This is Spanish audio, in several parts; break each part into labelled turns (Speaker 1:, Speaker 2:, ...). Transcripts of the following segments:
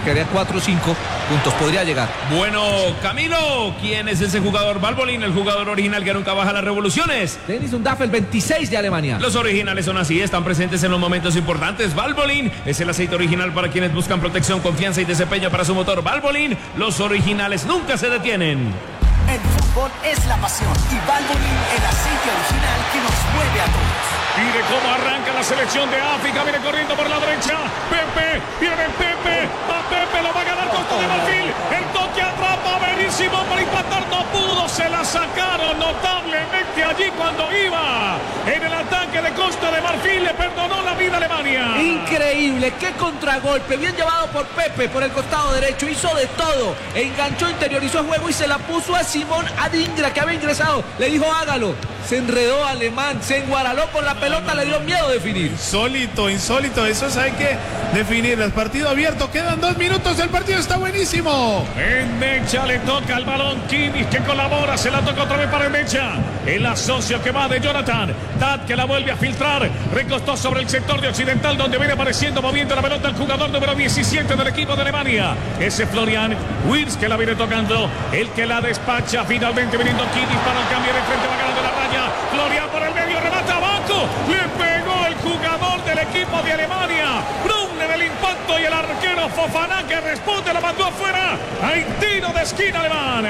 Speaker 1: quedaría 4 o 5 puntos, podría llegar.
Speaker 2: Bueno, Camilo, ¿quién es ese jugador? Valvoline, el jugador original que nunca baja las revoluciones.
Speaker 1: Dennis Undaff, el 26 de Alemania.
Speaker 2: Los originales son así, están presentes en los momentos importantes. Valvoline es el aceite original para quienes buscan protección, confianza y desempeño para su motor. Valvoline, los originales nunca se detienen.
Speaker 3: El fútbol es la pasión y Valvoline el aceite original que nos mueve a todos.
Speaker 4: Mire cómo arranca la selección de África, viene corriendo por la derecha. Pepe, viene Pepe, a Pepe lo va a ganar Costa de Marfil. El toque atrapa, buenísimo para impactar, no pudo, se la sacaron notablemente allí cuando iba en el ataque de Costa de Marfil, le perdonó la vida a Alemania.
Speaker 1: Increíble, qué contragolpe, bien llevado por Pepe por el costado derecho, hizo de todo, enganchó, interiorizó el juego y se la puso a Simón Adingra, que había ingresado, le dijo hágalo, se enredó Alemán, se enguaraló con la pelota, le dio miedo definir.
Speaker 5: Insólito, eso hay que definir. El partido abierto, quedan 2 minutos, el partido está buenísimo.
Speaker 4: En Mecha le toca el balón, Kimmich que colabora, se la toca otra vez para Mecha. El asocio que va de Jonathan, Tad que la vuelve a filtrar, recostó sobre el sector de Occidental donde viene apareciendo, moviendo la pelota el jugador número 17 del equipo de Alemania. Ese Florian Wirtz que la viene tocando, el que la despacha, finalmente viniendo Kimmich para el cambio de frente, va ganando la raya. Florian por el medio, remata abajo, le pegó el jugador del equipo de Alemania. Brun en el impacto y el arquero Fofana que responde, la mandó afuera. Hay tiro de esquina alemán.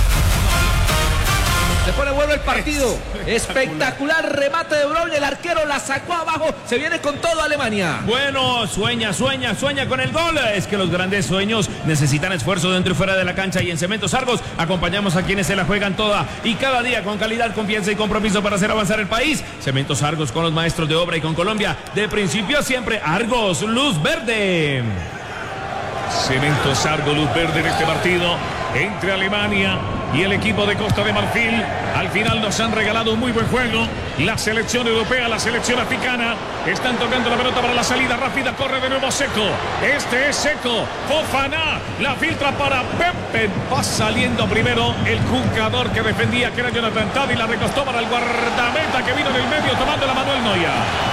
Speaker 1: Se pone bueno el partido. Espectacular remate de Bruyne. El arquero la sacó abajo. Se viene con todo Alemania.
Speaker 2: Bueno, sueña con el gol. Es que los grandes sueños necesitan esfuerzo dentro y fuera de la cancha. Y en Cementos Argos acompañamos a quienes se la juegan toda y cada día con calidad, confianza y compromiso para hacer avanzar el país. Cementos Argos con los maestros de obra y con Colombia. De principio a siempre, Argos, luz verde.
Speaker 4: Cementos Argos, luz verde en este partido entre Alemania y el equipo de Costa de Marfil. Al final nos han regalado un muy buen juego. La selección europea, la selección africana están tocando la pelota para la salida rápida. Corre de nuevo Seco. Este es Seco. Fofana la filtra para Pepe. Va saliendo primero el jugador que defendía, que era Jonathan Tad, y la recostó para el guardameta que vino en el medio tomando la Manuel Neuer.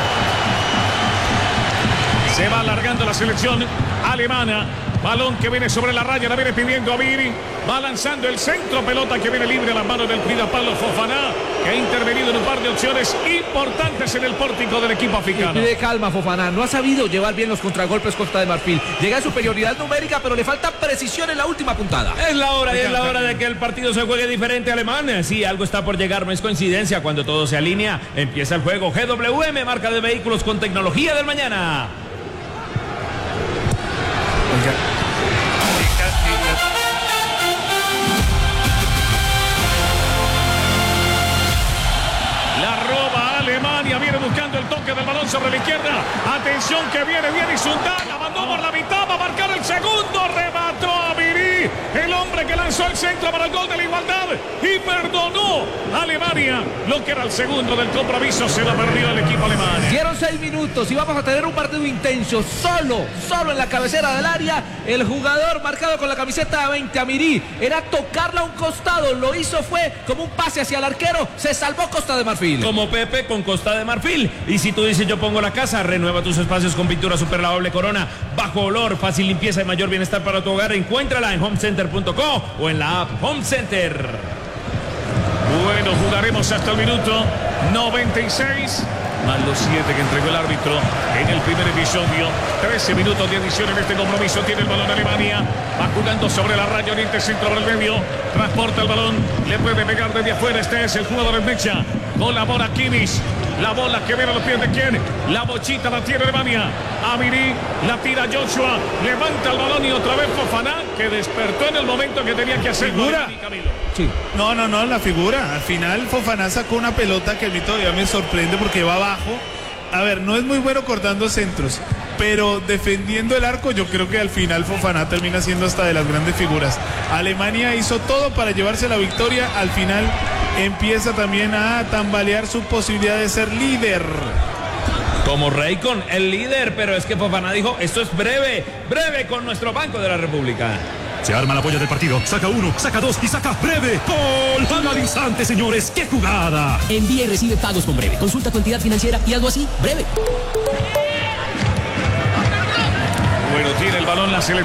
Speaker 4: Se va alargando la selección alemana. Balón que viene sobre la raya, la viene pidiendo Amiri. Va lanzando el centro, pelota que viene libre a las manos del cuidapalo Fofana, que ha intervenido en un par de opciones importantes en el pórtico del equipo africano.
Speaker 1: Pide calma Fofana, no ha sabido llevar bien los contragolpes Costa de Marfil. Llega en superioridad numérica, pero le falta precisión en la última puntada.
Speaker 2: Es la hora de que el partido se juegue diferente, Alemán. Sí, algo está por llegar, no es coincidencia. Cuando todo se alinea, empieza el juego. GWM, marca de vehículos con tecnología del mañana.
Speaker 4: La roba Alemania, viene buscando el toque del balón sobre la izquierda. Atención que viene y Sundal la mandó por la mitad, va a marcar el segundo, remató a Amiri, el hombre que lanzó el centro para el gol de la igualdad y perdonó a Alemania lo que era el segundo del compromiso. Se lo perdió el equipo alemán.
Speaker 1: Dieron 6 minutos y vamos a tener un partido intenso. Solo en la cabecera del área. El jugador marcado con la camiseta 20, Amiri, era tocarla a un costado. Lo hizo, fue como un pase hacia el arquero. Se salvó Costa de Marfil.
Speaker 2: Como Pepe con Costa de Marfil. Y si tú dices yo pongo la casa, renueva tus espacios con pintura super lavable Corona. Bajo olor, fácil limpieza y mayor bienestar para tu hogar. Encuéntrala en homecenter.co o en la app Home Center.
Speaker 4: Bueno, jugaremos hasta el minuto 96. Más los 7 que entregó el árbitro en el primer episodio. 13 minutos de adición en este compromiso. Tiene el balón Alemania. Va jugando sobre la raya, oriente centro por el medio. Transporta el balón. Le puede pegar desde afuera. Este es el jugador en mecha. Colabora Kimmich. La bola que viene a los pies de quién. La bochita la tiene Alemania. Amiri la tira Joshua. Levanta el balón y otra vez Fofana, que despertó en el momento que tenía que hacer.
Speaker 5: ¿Figura?
Speaker 1: Sí.
Speaker 5: No, la figura. Al final Fofana sacó una pelota que a mí todavía me sorprende porque va abajo. A ver, no es muy bueno cortando centros, pero defendiendo el arco yo creo que al final Fofana termina siendo hasta de las grandes figuras. Alemania hizo todo para llevarse la victoria. Al final empieza también a tambalear su posibilidad de ser líder.
Speaker 2: Como Raycon, el líder, pero es que Fofana dijo, esto es breve con nuestro Banco de la República.
Speaker 6: Se arma la polla del partido, saca uno, saca dos y saca Breve. ¡Gol! Al instante, señores, ¡qué jugada!
Speaker 7: Envía y recibe pagos con Breve. Consulta tu entidad financiera y algo así, Breve.
Speaker 4: Bueno, tiene el balón la selección.